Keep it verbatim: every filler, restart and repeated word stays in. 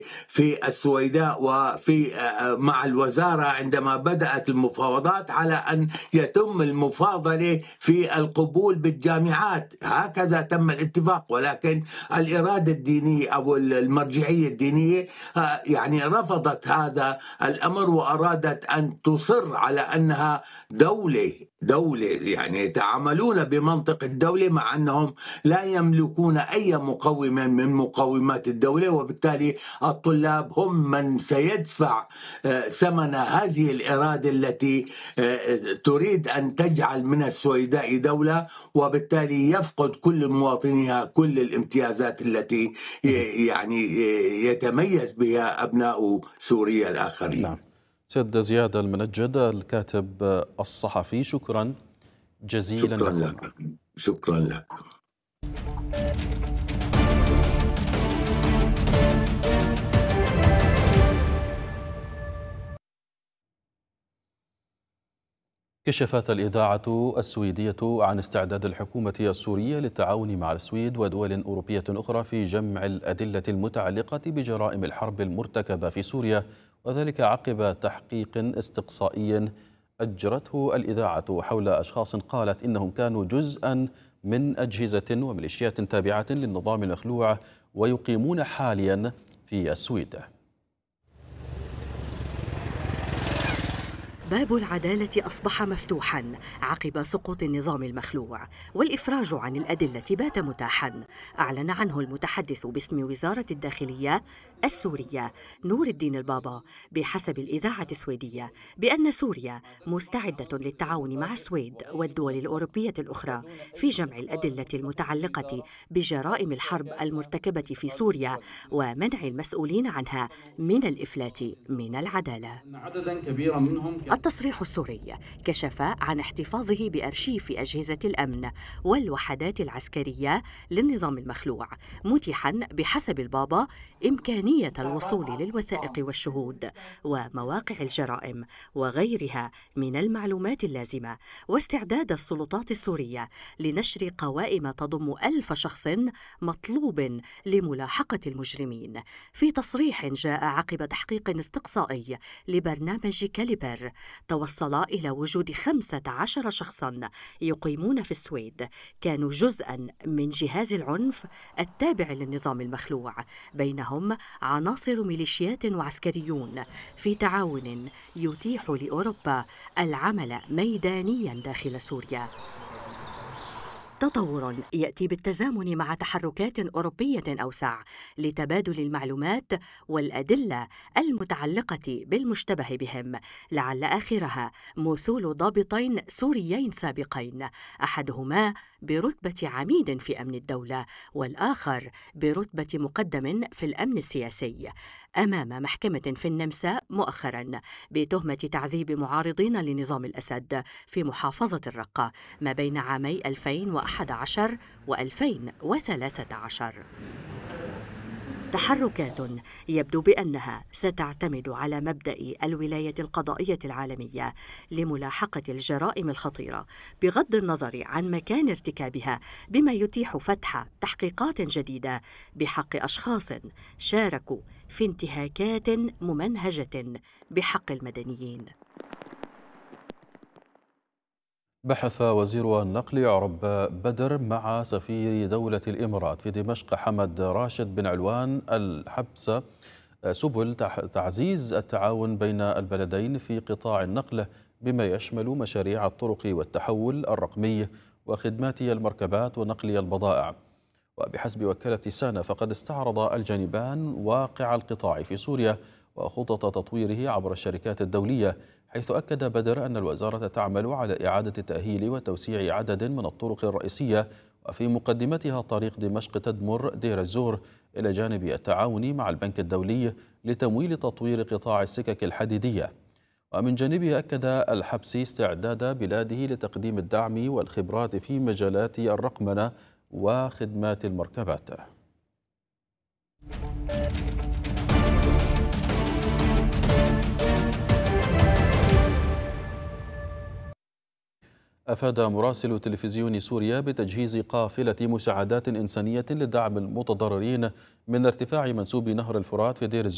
في السويداء وفي مع الوزارة عندما بدأت المفاوضات على أن يتم المفاضلة في القبول بالجامعات. هكذا تم الاتفاق، ولكن الإرادة الدينية أو المرجعية الدينية يعني رفضت هذا الأمر وأرادت أن تصر على أنها دولة دولة يعني يتعاملون بمنطق الدولة، مع أنهم لا يملكون أي مقوم من مقومات الدولة، وبالتالي الطلاب هم من سيدفع ثمن هذه الإرادة التي تريد أن تجعل من السويداء دولة، وبالتالي يفقد كل مواطنيها كل الامتيازات التي يعني يتميز بها أبناء سوريا الآخرين. نعم. سيد زياد المنجد الكاتب الصحفي، شكرا جزيلا شكرا لكم. لك. شكرا لك. كشفت الإذاعة السويدية عن استعداد الحكومة السورية للتعاون مع السويد ودول أوروبية أخرى في جمع الأدلة المتعلقة بجرائم الحرب المرتكبة في سوريا، وذلك عقب تحقيق استقصائي أجرته الإذاعة حول أشخاص قالت إنهم كانوا جزءا من أجهزة وميليشيات تابعة للنظام المخلوع ويقيمون حاليا في السويد. باب العدالة أصبح مفتوحاً عقب سقوط النظام المخلوع، والإفراج عن الأدلة بات متاحاً. أعلن عنه المتحدث باسم وزارة الداخلية السورية نور الدين البابا بحسب الإذاعة السويدية بأن سوريا مستعدة للتعاون مع السويد والدول الأوروبية الأخرى في جمع الأدلة المتعلقة بجرائم الحرب المرتكبة في سوريا ومنع المسؤولين عنها من الإفلات من العدالة. عدداً كبيراً منهم التصريح السوري كشف عن احتفاظه بأرشيف أجهزة الأمن والوحدات العسكرية للنظام المخلوع، متيحاً بحسب البابا إمكانية الوصول للوثائق والشهود ومواقع الجرائم وغيرها من المعلومات اللازمة، واستعداد السلطات السورية لنشر قوائم تضم ألف شخص مطلوب لملاحقة المجرمين. في تصريح جاء عقب تحقيق استقصائي لبرنامج كاليبر توصل إلى وجود خمسة عشر شخصاً يقيمون في السويد كانوا جزءاً من جهاز العنف التابع للنظام المخلوع، بينهم عناصر ميليشيات وعسكريون، في تعاون يتيح لأوروبا العمل ميدانياً داخل سوريا. تطور يأتي بالتزامن مع تحركات أوروبية أوسع لتبادل المعلومات والأدلة المتعلقة بالمشتبه بهم، لعل آخرها مثول ضابطين سوريين سابقين، أحدهما برتبة عميد في أمن الدولة والآخر برتبة مقدم في الأمن السياسي، أمام محكمة في النمسا مؤخراً بتهمة تعذيب معارضين لنظام الأسد في محافظة الرقة ما بين عامي ألفين وأحد عشر وألفين وثلاثة عشر. تحركات يبدو بأنها ستعتمد على مبدأ الولاية القضائية العالمية لملاحقة الجرائم الخطيرة بغض النظر عن مكان ارتكابها، بما يتيح فتح تحقيقات جديدة بحق أشخاص شاركوا في انتهاكات ممنهجة بحق المدنيين. بحث وزير النقل عرب بدر مع سفير دولة الإمارات في دمشق حمد راشد بن علوان الحبس سبل تعزيز التعاون بين البلدين في قطاع النقل، بما يشمل مشاريع الطرق والتحول الرقمي وخدمات المركبات ونقل البضائع. وبحسب وكالة سانا فقد استعرض الجانبان واقع القطاع في سوريا وخطط تطويره عبر الشركات الدولية، حيث أكد بدر أن الوزارة تعمل على إعادة تأهيل وتوسيع عدد من الطرق الرئيسية، وفي مقدمتها طريق دمشق تدمر دير الزور، إلى جانب التعاون مع البنك الدولي لتمويل تطوير قطاع السكك الحديدية. ومن جانبه أكد الحبسي استعداد بلاده لتقديم الدعم والخبرات في مجالات الرقمنة وخدمات المركبات. أفاد مراسل تلفزيون سوريا بتجهيز قافلة مساعدات إنسانية لدعم المتضررين من ارتفاع منسوب نهر الفرات في دير الزور